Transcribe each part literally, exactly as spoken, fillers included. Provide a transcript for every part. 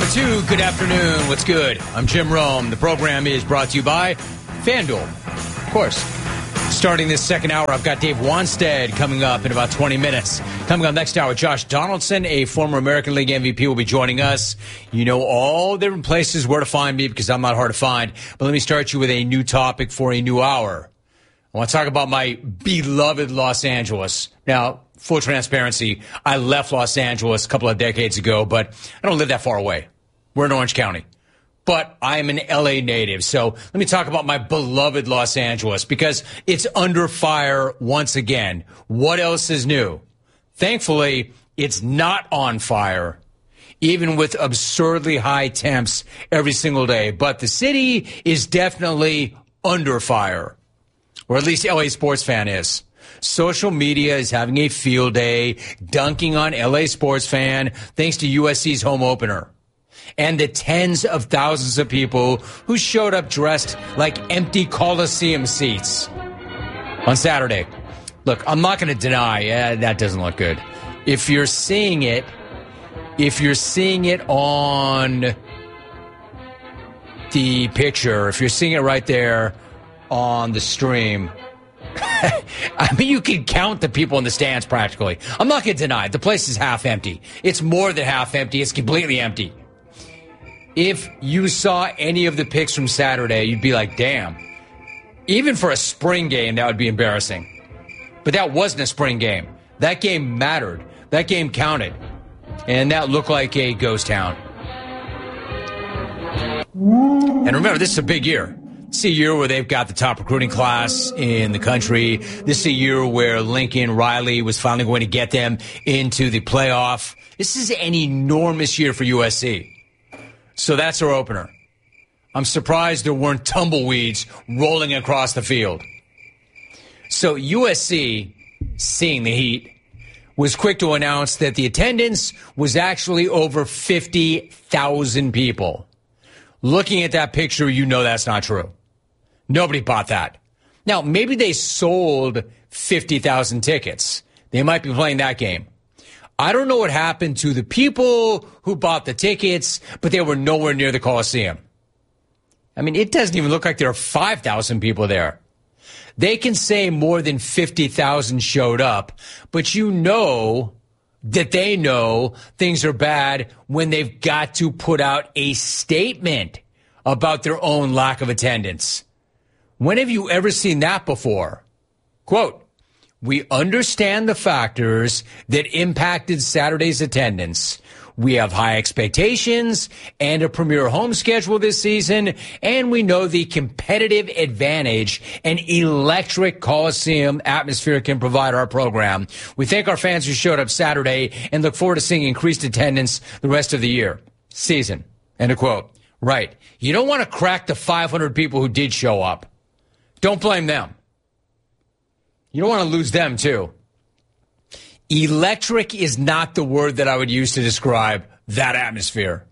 two, good afternoon. What's good? I'm Jim Rome. The program is brought to you by FanDuel. Of course. Starting this second hour, I've got Dave Wanstead coming up in about twenty minutes. Coming up next hour, Josh Donaldson, a former American League M V P, will be joining us. You know all different places where to find me because I'm not hard to find. But let me start you with a new topic for a new hour. I want to talk about my beloved Los Angeles. Now, full transparency, I left Los Angeles a couple of decades ago, but I don't live that far away. We're in Orange County. But I'm an L A native, so let me talk about my beloved Los Angeles because it's under fire once again. What else is new? Thankfully, it's not on fire, even with absurdly high temps every single day. But the city is definitely under fire, or at least L A sports fan is. Social media is having a field day, dunking on L A sports fan thanks to U S C's home opener. And the tens of thousands of people who showed up dressed like empty Coliseum seats on Saturday. Look, I'm not going to deny eh, that doesn't look good. If you're seeing it, if you're seeing it on the picture, if you're seeing it right there on the stream, I mean, you can count the people in the stands practically. I'm not going to deny it. The place is half empty. It's more than half empty. It's completely empty. If you saw any of the pics from Saturday, you'd be like, damn. Even for a spring game, that would be embarrassing. But that wasn't a spring game. That game mattered. That game counted. And that looked like a ghost town. And remember, this is a big year. This is a year where they've got the top recruiting class in the country. This is a year where Lincoln Riley was finally going to get them into the playoff. This is an enormous year for U S C. So that's our opener. I'm surprised there weren't tumbleweeds rolling across the field. So U S C, seeing the heat, was quick to announce that the attendance was actually over fifty thousand people. Looking at that picture, you know that's not true. Nobody bought that. Now, maybe they sold fifty thousand tickets. They might be playing that game. I don't know what happened to the people who bought the tickets, but they were nowhere near the Coliseum. I mean, it doesn't even look like there are five thousand people there. They can say more than fifty thousand showed up, but you know that they know things are bad when they've got to put out a statement about their own lack of attendance. When have you ever seen that before? Quote, "We understand the factors that impacted Saturday's attendance. We have high expectations and a premier home schedule this season, and we know the competitive advantage an electric Coliseum atmosphere can provide our program. We thank our fans who showed up Saturday and look forward to seeing increased attendance the rest of the year, season." End of quote. Right. You don't want to crack the five hundred people who did show up. Don't blame them. You don't want to lose them, too. Electric is not the word that I would use to describe that atmosphere.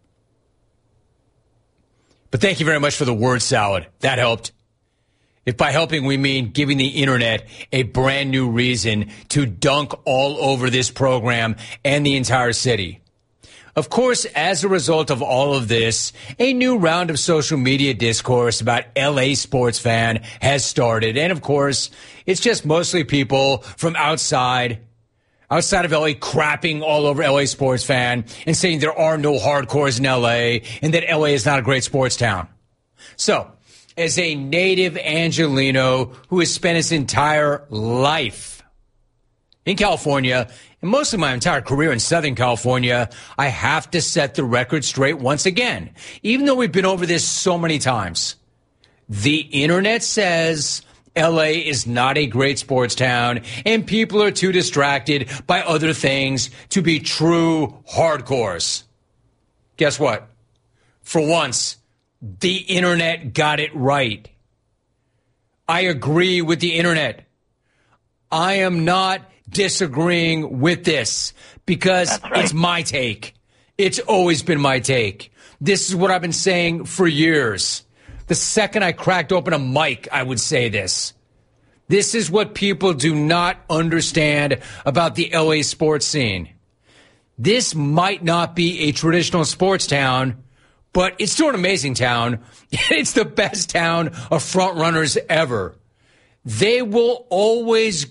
But thank you very much for the word salad. That helped. If by helping we mean giving the internet a brand new reason to dunk all over this program and the entire city. Of course, as a result of all of this, a new round of social media discourse about L A sports fan has started. And of course, it's just mostly people from outside, outside of L A crapping all over L A sports fan and saying there are no hardcores in L A and that L A is not a great sports town. So, as a native Angelino who has spent his entire life in California, and mostly my entire career in Southern California, I have to set the record straight once again. Even though we've been over this so many times, the internet says L A is not a great sports town and people are too distracted by other things to be true hardcores. Guess what? For once, the internet got it right. I agree with the internet. I am not disagreeing with this because right. It's my take. It's always been my take. This is what I've been saying for years. The second I cracked open a mic, I would say this. This is what people do not understand about the L A sports scene. This might not be a traditional sports town, but it's still an amazing town. It's the best town of front runners ever. They will always